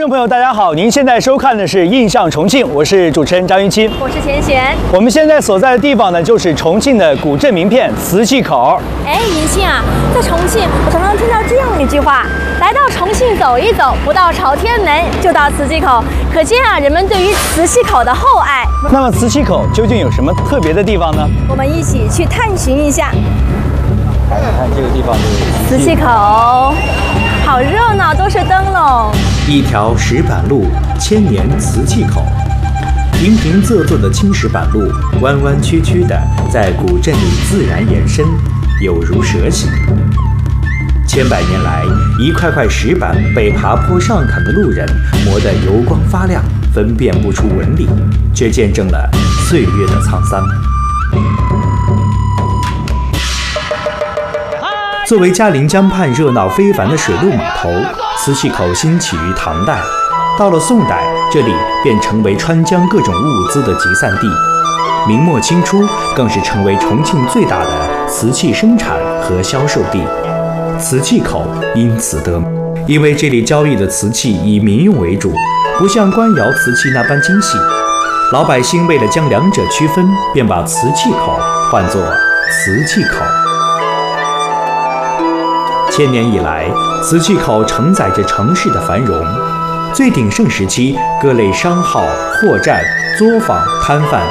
众朋友，大家好！您现在收看的是《印象重庆》，我是主持人张云清， 我是钱璇。 我们现在所在的地方呢，就是重庆的古镇名片磁器口。 哎，云清啊，在重庆，我常常听到这样一句话：来到重庆走一走，不到朝天门就到磁器口。可见啊，人们对于磁器口的厚爱。 那么磁器口究竟有什么特别的地方呢？ 我们一起去探寻一下。 看这个地方就是磁器口，好热闹，都是灯笼。 一条石板路，千年磁器口。平平仄仄的青石板路，弯弯曲曲的在古镇里自然延伸，有如蛇形。千百年来，一块块石板被爬坡上砍的路人磨得油光发亮，分辨不出纹理，却见证了岁月的沧桑。作为嘉陵江畔热闹非凡的水陆码头，磁器口兴起于唐代。到了宋代，这里便成为川江各种物资的集散地。明末清初，更是成为重庆最大的瓷器生产和销售地。磁器口因此得名，因为这里交易的瓷器以民用为主，不像官窑瓷器那般精细。老百姓为了将两者区分，便把磁器口唤作瓷器口。千年以来，磁器口承载着城市的繁荣。最鼎盛时期，各类商号、货站、作坊、摊贩